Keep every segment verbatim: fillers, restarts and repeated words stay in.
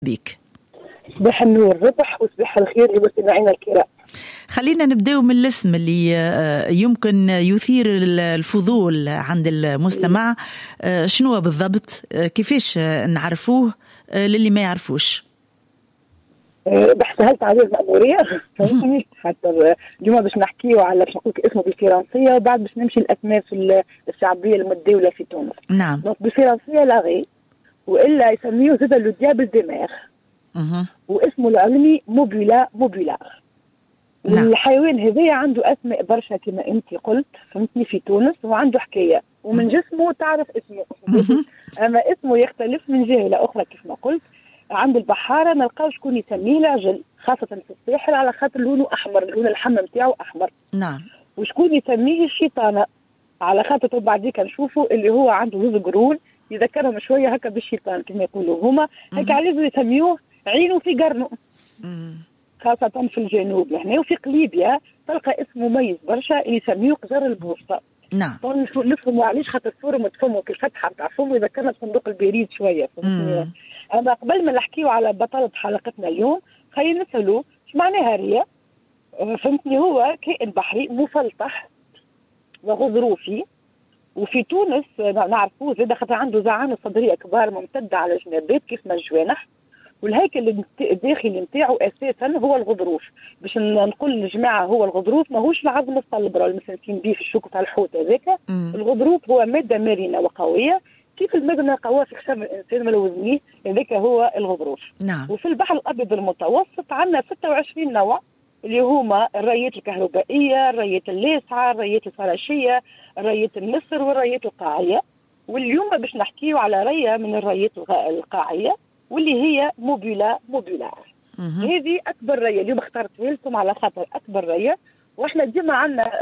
بك. صباح النور ربح وصباح الخير لمستمعينا الكرام. خلينا نبدأ من الاسم اللي يمكن يثير الفضول عند المستمع. شنو بالضبط؟ كيفاش نعرفوه للي ما يعرفوش؟ باش سهلت عليه المأمورية فهمتني. حتى اليوم باش نحكيو على باش نقولك اسمه بالفرنسية وبعد باش نمشي الأسماء في الشعبية المتداولة في تونس. نعم. دونك بالفرنسية لاغي، وإلا يسميه زاد لو ديابل ديمير. أه. واسمه العلمي موبيلا موبيلار. نعم. والحيوان هذايا عنده أسماء برشا كما أنت قلت فهمتني في تونس، وعنده حكاية ومن جسمه تعرف اسمه. أما اسمه يختلف من جهة لأخرى كيف ما قلت. عند البحارة نلقاو شكون يسميه العجل، خاصة في الساحل على خاطر لونه أحمر، لون اللحم نتاعو أحمر. نعم. وشكون يسميه الشيطانة على خاطر بعديك نشوفوا اللي هو عنده زوز قرون يذكرهم شوية هكا بالشيطان كما يقولوا هما هكا، عليه يسميوه عينه في قرنه، خاصة في الجنوب لهنا. وفي قليبيا تلقى اسم مميز برشا اللي يسميوه قزر البوسطة. نعم. نفهموا عليش خاطر فورمة فمه كالفتحة بتاع فمه يذكرنا صندوق البريد شوية. أما قبل ما نحكيو على بطلة حلقتنا اليوم خلينا نسألوا ايش معناها ريا. فهمتني. هو كائن بحري مفلطح وغضروفي، وفي تونس نعرفوه زاد خاطر عنده زعانف صدرية كبار ممتدة على جنابات كيف ما الجوانح، والهيكل الداخلي نتاعو اساسا هو الغضروف. باش نقول للجماعه هو الغضروف ماهوش العظم الصلب ولا المسنتين بيه في الشوك تاع الحوت هذاك. الغضروف هو ماده مرنه وقويه كيف الماده القويه في خشم الانسان ملوزنيه، هذاك هو الغضروف. نعم. وفي البحر الابيض المتوسط عندنا ستة وعشرين نوع اللي هما الريات الكهربائيه، الريات اللاسعه، الريات الفراشيه، الريات النسر والريات القاعيه. واليوم باش نحكيو على ريه من الريات القاعيه واللي هي موبيلا موبيلار. هذه اكبر ريه اليوم اخترتها لكم على خاطر اكبر ريه. واحنا ديما عندنا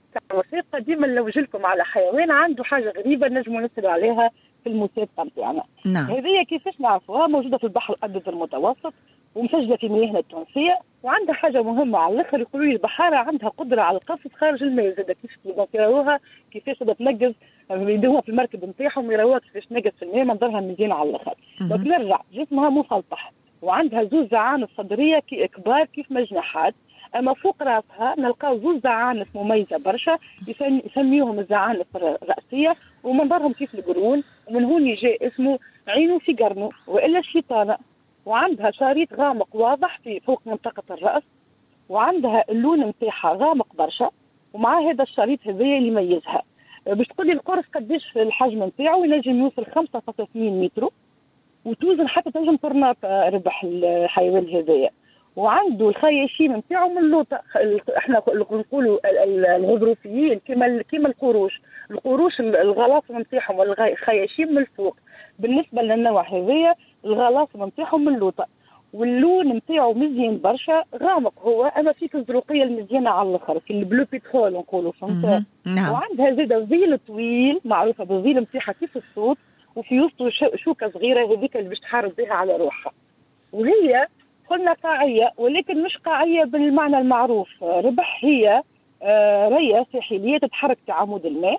وثيقه ديما نلوج لكم على حيوان عنده حاجه غريبه نجموا نسالوا عليها في المسابقه نتاعنا. نعم. هذه كيفاش نعرفوها؟ موجوده في البحر الابيض المتوسط ومسجله في مياهنا التونسيه، وعندها حاجه مهمه على الاخر يقولوا لي البحاره عندها قدره على القفز خارج الماء. زاد كيف يراوها كيفاش تنقز يدوها في المركب نتاعهم يراوها كيفاش تنقز في الماء، منظرها مزيان على الاخر. دونك نرجع جسمها مفلطح وعندها زوز زعانف صدريه كبار كيف ما جناحات، اما فوق راسها نلقاو زوز زعانف مميزه برشا يسميوهم الزعانف الراسيه ومنظرهم كيف القرون، ومن هون يجي اسمه عينه في قرنه والا الشيطانه. وعندها شريط غامق واضح في فوق منطقه الراس، وعندها اللون نتاعها غامق برشا، ومع هذا الشريط هذايا اللي يميزها. باش تقول لي القرص قديش الحجم نتاعو؟ ينجم يوصل خمسة فاصلة اثنين متر، وتوزن حتى تنجم طرنات ربح الحيوان هذايا. وعنده الخياشيم نتاعو من اللوطه، احنا نقولوا الغضروفيين كما كما القروش، القروش الغلاص نتاعهم والخياشيم من الفوق. بالنسبه للنوع هذايا الغلاص نتاعهم من اللوطه، واللون نتاعو مزيان برشا غامق هو، اما في الزروقيه المزيانه على الاخر في البلو بيترول نقولوا فهمت. نعم. وعندها زاده ذيل طويل معروفه بالذيل نتاعها كيف الصوت، وفي وسطه شوكه صغيره هذيك اللي باش تحارب بها على روحها. وهي قلنا قاعيه ولكن مش قاعيه بالمعنى المعروف ربح، هي آه ريه ساحليه تتحرك تعامد الماء.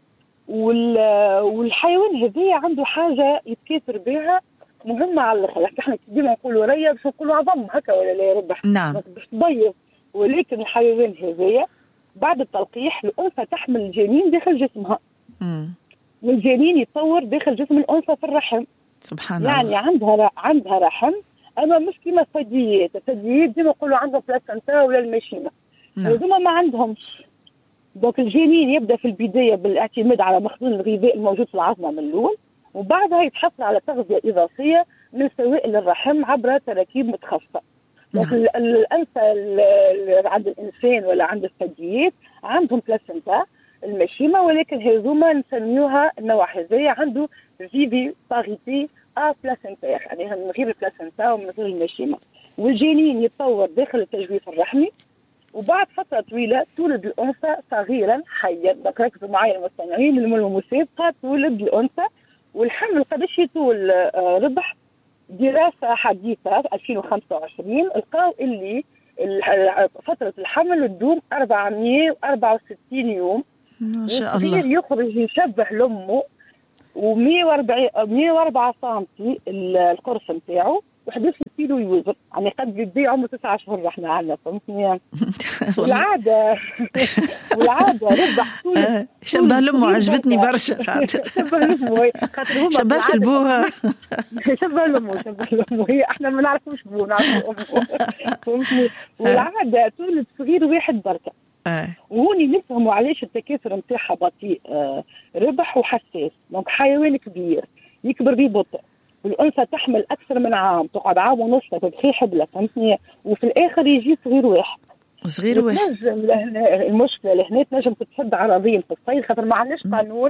والحيوان هذا عنده حاجه يتكاثر بها مهمه على الاخر. احنا ديما نقولوا ريه باش نقولوا عظم هكا ولا لا ربح؟ نعم. باش تبيض. ولكن الحيوان هذايا بعد التلقيح الانثى تحمل الجنين داخل جسمها. امم والجنين يتطور داخل جسم الانثى في الرحم. سبحان يعني الله. يعني عندها عندها رحم، اما مش كيما الثدييات. الثدييات ديما نقولوا عندهم بلاسنتا ولا المشيمه. نعم. هذوما ما عندهمش. دونك الجنين يبدا في البدايه بالاعتماد على مخزون الغذاء الموجود في العظمه من الاول، وبعدها يتحصل على تغذيه اضافيه من سوائل الرحم عبر تراكيب متخصصه. دونك نعم. الانثى عند الانسان ولا عند الثدييات عندهم بلاسنتا المشيمه، ولكن هذوما نسميوها النوع هذايا عنده فيفي باريتي ا بلاسنتا، يعني من غير البلاسنتا ومن غير المشيمه. والجنين يتطور داخل التجويف الرحمي، وبعد فتره طويله تولد الانثى صغيرا حيا. دونك ركزوا معايا المستمعين، المسابقه تولد الانثى. والحمل قداش يطول ربح؟ دراسه حديثه في ألفين وخمسة وعشرين لقاو اللي فتره الحمل تدوم أربعمائة وأربعة وستين يوم. ما شاء الله. يخرج يشبه لامه، ومئة وأربعة سنتي القرص نتاعو، وحداش كيلو يوزن، يعني قد يدي عمره تسعة شهور احنا عندنا، فهمتني؟ والعاده والعاده ربح طول شبه لامه، عجبتني برشا خاطر شبه لامه خاطر هما شبه لبوها شبه لامه شبه لامه هي احنا ما نعرفوش بو نعرفوا امه، فهمتني؟ والعاده طول صغير واحد بركه. آه. وهوني نفهموا علاش التكاثر نتاعها بطيء. آه ربح وحساس، دونك حيوان كبير يكبر ببطء، والانثى تحمل اكثر من عام، تقعد عام ونص تبخي حبله، فهمتني؟ وفي الاخر يجي صغير واحد وصغير واحد. المشكله لهنا تنجم تتسد عراضين في الصيد، خاطر ما عندناش قانون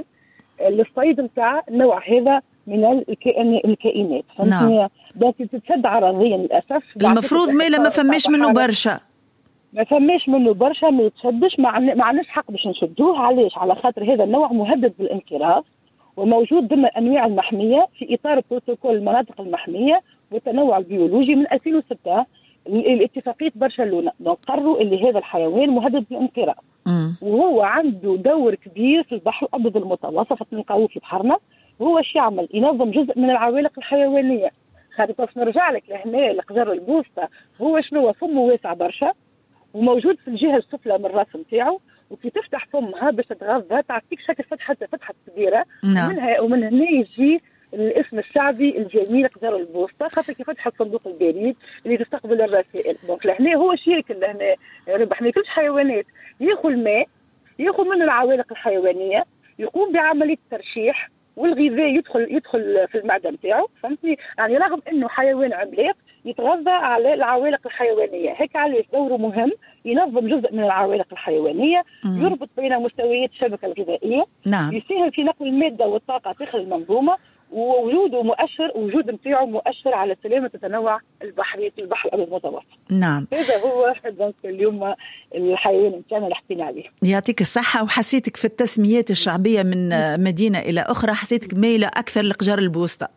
للصيد نتاع النوع هذا من الكائن الكائنات، فهمتني؟ نعم. دونك تتسد عراضيا للاسف. المفروض ما ما فماش منه برشا، ما فماش منه برشا، ما يتشدش، ما عندناش حق باش نشدوه. علاش؟ على خاطر هذا النوع مهدد بالانقراض، وموجود ضمن الانواع المحميه في اطار بروتوكول المناطق المحميه والتنوع البيولوجي من ألفين وستة، الاتفاقيه برشلونه. دونك قرروا اللي هذا الحيوان مهدد بالانقراض، وهو عنده دور كبير في البحر الابيض المتوسط، نلقاوه في بحرنا. وهو ايش يعمل؟ ينظم جزء من العوالق الحيوانيه. خاطر باش نرجع لك لهنا لقجر البوسطه، هو شنو؟ فمه واسع برشا وموجود في الجهه السفلى من الراس نتاعو، وكي تفتح فمها باش تتغذى تعطيك شكل فتحه فتحه كبيره. نعم. ومنها ومن هنا يجي الاسم الشعبي الجميل قجر البوسطه، خاطر كي فتحت صندوق البريد اللي تستقبل الرسائل. دونك لهنا هو شريك لهنا ربح، ما ياكلش حيوانات، ياخذ الماء، ياخذ من العوالق الحيوانيه، يقوم بعمليه ترشيح، والغذاء يدخل يدخل في المعده نتاعو، فهمتني؟ يعني رغم انه حيوان عملاق يتغذى على العوالق الحيوانيه. هيك علاش دوره مهم، ينظم جزء من العوالق الحيوانيه، مم. يربط بين مستويات الشبكه الغذائيه، نعم. يساهم في نقل الماده والطاقه داخل المنظومه، ووجوده مؤشر وجود نتاعو مؤشر على سلامه التنوع البحري في البحر الابيض المتوسط. نعم. هذا هو اليوم الحيوان نتاعنا اللي حكينا عليه. يعطيك الصحه. وحسيتك في التسميات الشعبيه من مدينه الى اخرى حسيتك ميله اكثر لقجر البوسطه.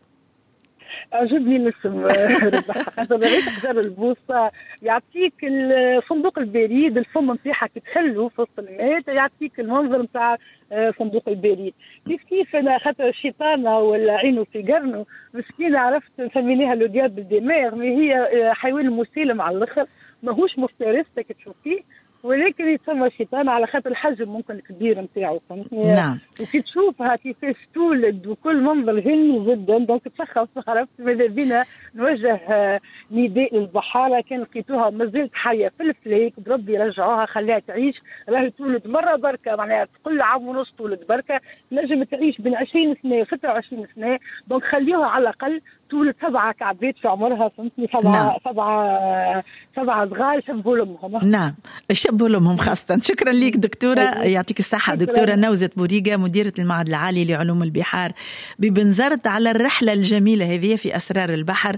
عجبني الاسم ربح، خاطر ريت قجر البوسطه يعطيك صندوق البريد، الفم نتاعها كي تحلو في وسط الماء يعطيك المنظر نتاع صندوق البريد. كيف كيف انا خاطر الشيطانه ولا عينه في قرنه مسكينه، عرفت نسميناها لو دياب بالدماغ، ما هي حيوان مسالم على الاخر، ماهوش مفترس كي تشوفيه، ولكن يتسمى شيطان على خاطر الحجم ممكن كبير نتاعو، فهمتني؟ نعم. وكي تشوفها كيفاش تولد وكل منظر جميل جدا، دونك تشخص. عرفت ماذا بينا نوجه نداء للبحاره، كان لقيتوها مازالت حيه في الفليك، بربي رجعوها خليها تعيش، راهي تولد مره بركه، معناها كل عام ونص تولد بركه، نجم تعيش بين عشرين سنه وستة وعشرين سنه، دونك خليوها على الاقل تولد سبعه كعبات في عمرها، فهمتني؟ سبعه نعم. سبعه سبعه صغار يشبهوا لامهم. نعم، يشبهوا لامهم خاصه. شكرا لك دكتوره، يعطيك الصحه. دكتوره نوزة بوريقه، مديره المعهد العالي لعلوم البحار ببنزرت، على الرحله الجميله هذه في اسرار البحر،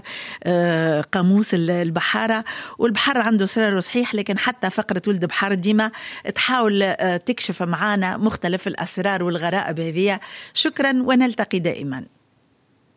قاموس البحاره. والبحر عنده سرار صحيح، لكن حتى فقره ولد بحر ديما تحاول تكشف معنا مختلف الاسرار والغرائب هذه. شكرا ونلتقي دائما.